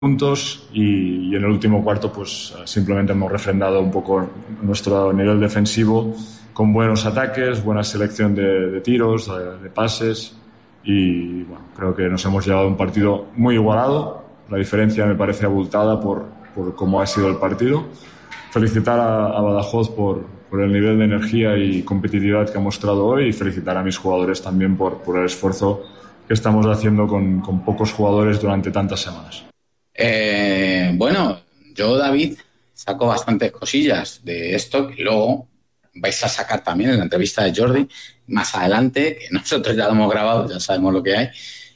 puntos y en el último cuarto pues simplemente hemos refrendado un poco nuestro nivel defensivo con buenos ataques, buena selección de tiros, de pases y bueno, creo que nos hemos llevado a un partido muy igualado. La diferencia me parece abultada por cómo ha sido el partido. Felicitar a Badajoz por el nivel de energía y competitividad que ha mostrado hoy y felicitar a mis jugadores también por el esfuerzo que estamos haciendo con pocos jugadores durante tantas semanas. Bueno, yo, David, saco bastantes cosillas de esto que luego vais a sacar también en la entrevista de Jordi más adelante, que nosotros ya lo hemos grabado, ya sabemos lo que hay.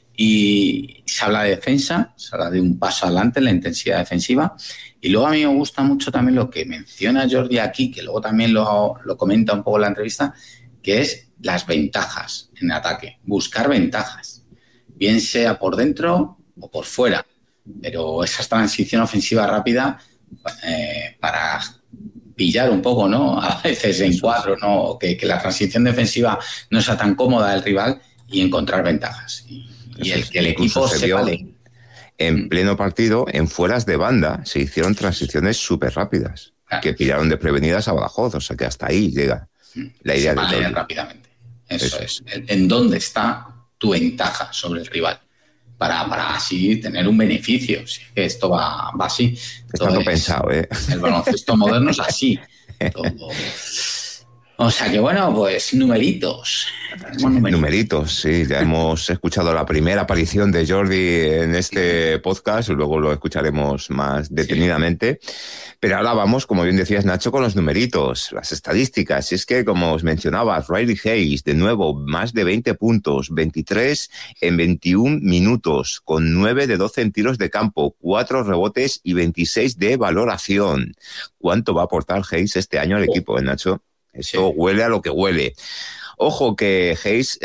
Y se habla de defensa, se habla de un paso adelante en la intensidad defensiva. Y luego a mí me gusta mucho también lo que menciona Jordi aquí, que luego también lo comenta un poco en la entrevista, que es las ventajas en ataque, buscar ventajas, bien sea por dentro o por fuera. Pero esa transición ofensiva rápida para pillar un poco, ¿no? A veces en cuadro, ¿no? Que la transición defensiva no sea tan cómoda del rival y encontrar ventajas. Y el que el equipo sepa leer. En pleno partido, en fueras de banda, se hicieron transiciones súper rápidas, que pillaron desprevenidas a Badajoz, o sea que hasta ahí llega la idea de leer rápidamente. Eso es. En dónde está tu ventaja sobre el rival. Para así tener un beneficio. Si es que esto va así. Está todo pensado, ¿eh? El baloncesto moderno es así. Todo. O sea que bueno, pues numeritos. Numeritos, sí. Ya hemos escuchado la primera aparición de Jordi en este podcast, luego lo escucharemos más detenidamente. Sí. Pero ahora vamos, como bien decías, Nacho, con los numeritos, las estadísticas. Y es que, como os mencionaba, Riley Hayes, de nuevo, más de 20 puntos, 23 en 21 minutos, con 9 de 12 en tiros de campo, 4 rebotes y 26 de valoración. ¿Cuánto va a aportar Hayes este año al equipo, Nacho? Esto huele a lo que huele. Ojo que Hayes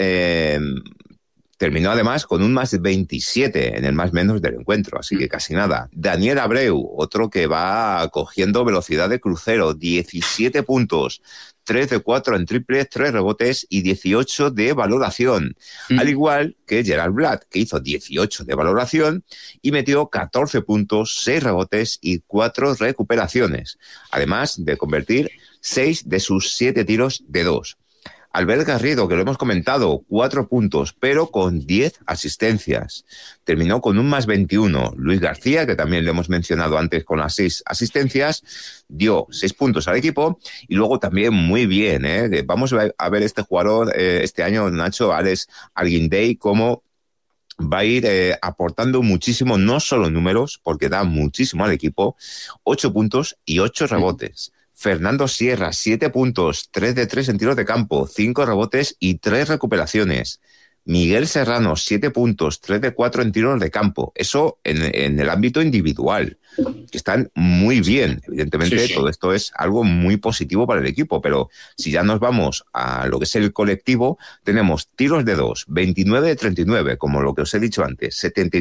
terminó además con un más 27 en el más menos del encuentro, así que casi nada. Daniel Abreu, otro que va cogiendo velocidad de crucero, 17 puntos, 3 de 4 en triples, 3 rebotes y 18 de valoración. Al igual que Gerald Blatt, que hizo 18 de valoración y metió 14 puntos, 6 rebotes y 4 recuperaciones. Además de convertir 6 de sus 7 tiros de 2. Albert Garrido, que lo hemos comentado, 4 puntos, pero con 10 asistencias. Terminó con un más 21. Luis García, que también lo hemos mencionado antes con las 6 asistencias, dio 6 puntos al equipo y luego también muy bien, ¿eh? Vamos a ver este jugador este año, Nacho, Alex Arguindey, cómo va a ir aportando muchísimo, no solo números, porque da muchísimo al equipo, 8 puntos y 8 rebotes. Fernando Sierra, 7 puntos, 3 de 3 en tiros de campo, 5 rebotes y 3 recuperaciones. Miguel Serrano, 7 puntos, 3 de 4 en tiros de campo. Eso en el ámbito individual, que están muy bien. Evidentemente, todo esto es algo muy positivo para el equipo, pero si ya nos vamos a lo que es el colectivo, tenemos tiros de 2, 29 de 39, como lo que os he dicho antes,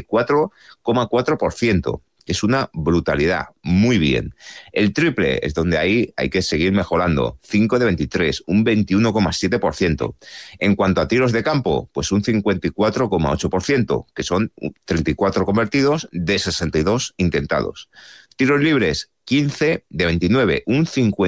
74,4%. Es una brutalidad, muy bien. El triple es donde ahí hay que seguir mejorando, 5 de 23, un 21,7%. En cuanto a tiros de campo, pues un 54,8%, que son 34 convertidos de 62 intentados. Tiros libres, 15 de 29, un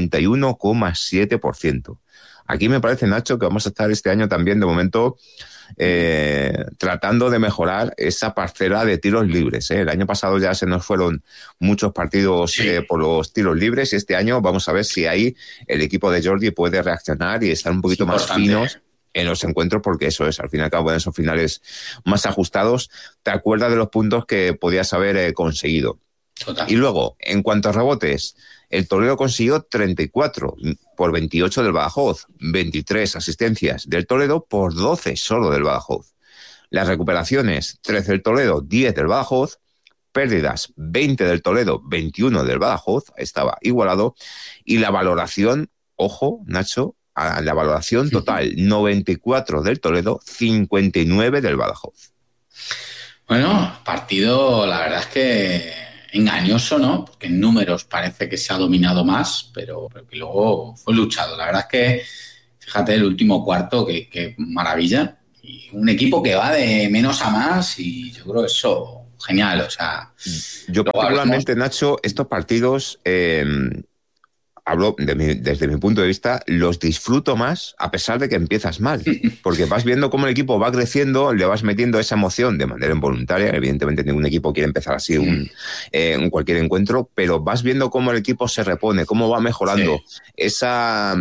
51,7%. Aquí me parece, Nacho, que vamos a estar este año también, de momento, tratando de mejorar esa parcela de tiros libres. El año pasado ya se nos fueron muchos partidos por los tiros libres y este año vamos a ver si ahí el equipo de Jordi puede reaccionar y estar un poquito más finos en los encuentros, porque eso es, al fin y al cabo, en esos finales más ajustados, te acuerdas de los puntos que podías haber conseguido. Total. Y luego, en cuanto a rebotes, el Toledo consiguió 34 por 28 del Badajoz, 23 asistencias del Toledo por 12 solo del Badajoz. Las recuperaciones, 13 del Toledo, 10 del Badajoz. Pérdidas, 20 del Toledo, 21 del Badajoz, estaba igualado. Y la valoración, ojo, Nacho, a la valoración total, 94 del Toledo, 59 del Badajoz. Bueno, partido, la verdad es que engañoso, ¿no? Porque en números parece que se ha dominado más, pero que luego fue luchado. La verdad es que, fíjate, el último cuarto, que maravilla. Y un equipo que va de menos a más y yo creo que eso genial, o sea... Yo particularmente, Nacho, estos partidos... hablo desde mi punto de vista, los disfruto más a pesar de que empiezas mal, porque vas viendo cómo el equipo va creciendo, le vas metiendo esa emoción de manera involuntaria. Evidentemente ningún equipo quiere empezar así un cualquier encuentro, pero vas viendo cómo el equipo se repone, cómo va mejorando esa...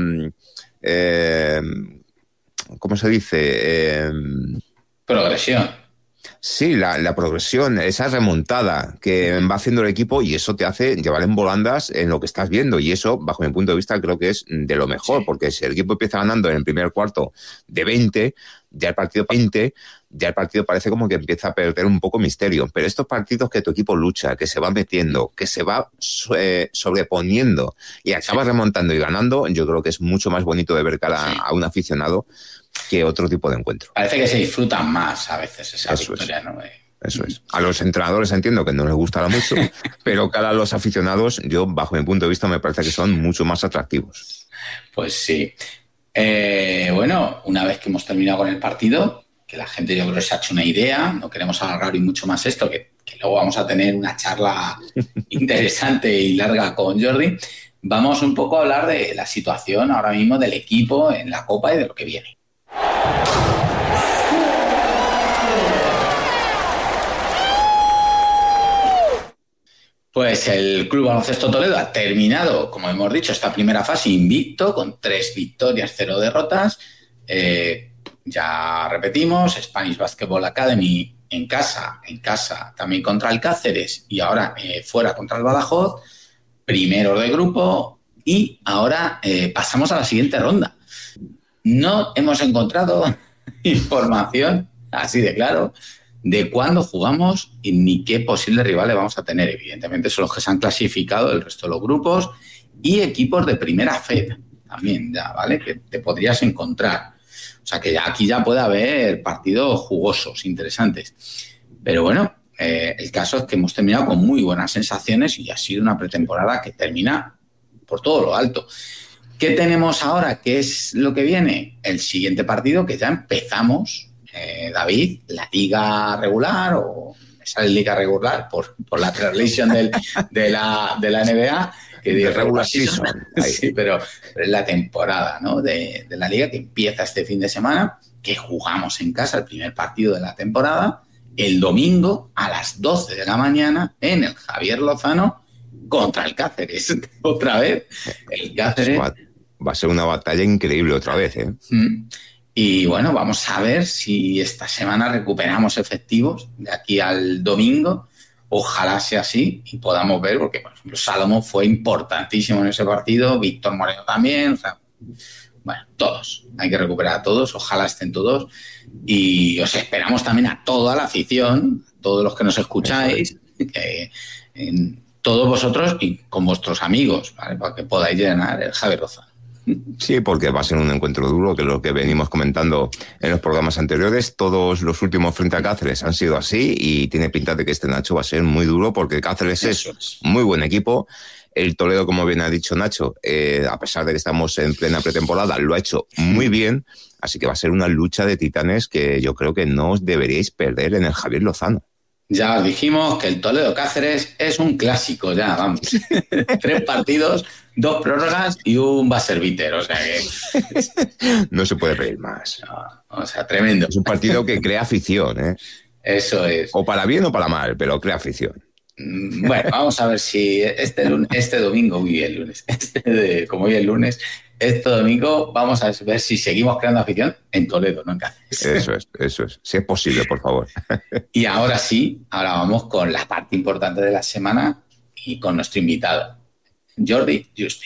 ¿cómo se dice? Progresión. Sí, la progresión, esa remontada que va haciendo el equipo, y eso te hace llevar en volandas en lo que estás viendo, y eso, bajo mi punto de vista, creo que es de lo mejor, porque si el equipo empieza ganando en el primer cuarto de 20, ya el partido parece como que empieza a perder un poco misterio. Pero estos partidos que tu equipo lucha, que se va metiendo, que se va sobreponiendo y acaba remontando y ganando, yo creo que es mucho más bonito de ver cara a un aficionado que otro tipo de encuentro. Parece que se disfrutan más a veces esa victoria, ¿no? Eso es. A los entrenadores entiendo que no les gustará mucho, pero cara a los aficionados, yo, bajo mi punto de vista, me parece que son mucho más atractivos. Pues sí. Bueno, una vez que hemos terminado con el partido, que la gente yo creo que se ha hecho una idea, no queremos alargar hoy mucho más esto, que luego vamos a tener una charla interesante y larga con Jordi, vamos un poco a hablar de la situación ahora mismo del equipo en la Copa y de lo que viene. Pues el Club Baloncesto Toledo ha terminado, como hemos dicho, esta primera fase invicto, con 3 victorias, 0 derrotas. Ya repetimos, Spanish Basketball Academy en casa también contra el Cáceres y ahora fuera contra el Badajoz, primeros de grupo, y ahora pasamos a la siguiente ronda. No hemos encontrado información, así de claro, de cuándo jugamos y ni qué posibles rivales vamos a tener. Evidentemente son los que se han clasificado el resto de los grupos y equipos de primera FED también, ya, ¿vale? Que te podrías encontrar. O sea que ya aquí ya puede haber partidos jugosos, interesantes. Pero bueno, el caso es que hemos terminado con muy buenas sensaciones y ha sido una pretemporada que termina por todo lo alto. ¿Qué tenemos ahora? ¿Qué es lo que viene? El siguiente partido, que ya empezamos, David, la liga regular, o me sale liga regular por la translation de la NBA, que dice regular season. Sí, pero es la temporada, ¿no? de la liga, que empieza este fin de semana, que jugamos en casa el primer partido de la temporada, el domingo a las 12 de la mañana en el Javier Lozano contra el Cáceres. Otra vez, el Cáceres... Va a ser una batalla increíble otra vez, ¿eh? Y bueno, vamos a ver si esta semana recuperamos efectivos de aquí al domingo. Ojalá sea así y podamos ver, porque por ejemplo Salomón fue importantísimo en ese partido, Víctor Moreno también, o sea, bueno, todos, hay que recuperar a todos, ojalá estén todos, y os esperamos también a toda la afición, todos los que nos escucháis, todos vosotros y con vuestros amigos, ¿vale? Para que podáis llenar el Javier Lozano. Sí, porque va a ser un encuentro duro, que es lo que venimos comentando en los programas anteriores. Todos los últimos frente a Cáceres han sido así y tiene pinta de que este, Nacho, va a ser muy duro, porque Cáceres es muy buen equipo. El Toledo, como bien ha dicho Nacho, a pesar de que estamos en plena pretemporada, lo ha hecho muy bien. Así que va a ser una lucha de titanes que yo creo que no os deberíais perder en el Javier Lozano. Ya os dijimos que el Toledo Cáceres es un clásico, ya, vamos. 3 partidos, 2 prórrogas y un buzzer beater, o sea que... No se puede pedir más. No, o sea, tremendo. Es un partido que crea afición, ¿eh? Eso es. O para bien o para mal, pero crea afición. Bueno, vamos a ver si este domingo, como hoy es lunes, este domingo vamos a ver si seguimos creando afición en Toledo, no en Cáceres. Eso es. Si es posible, por favor. Y ahora sí, ahora vamos con la parte importante de la semana y con nuestro invitado, Jordi Juste.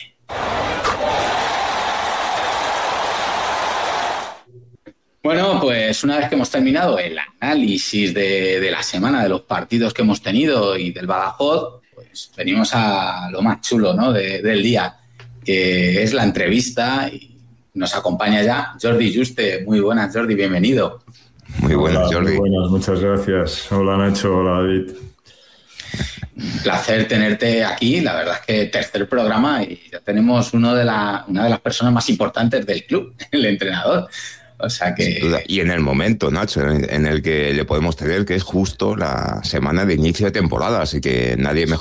Bueno, pues una vez que hemos terminado el análisis de la semana, de los partidos que hemos tenido y del Badajoz, pues venimos a lo más chulo, ¿no? del día, que es la entrevista, y nos acompaña ya Jordi Juste. Muy buenas, Jordi, bienvenido. Muy buenas, Jordi. Muy buenas, muchas gracias. Hola, Nacho, hola, David. Un placer tenerte aquí, la verdad es que tercer programa y ya tenemos una de las personas más importantes del club, el entrenador. O sea que... Sin duda. Y en el momento, Nacho, en el que le podemos tener, que es justo la semana de inicio de temporada, así que nadie mejor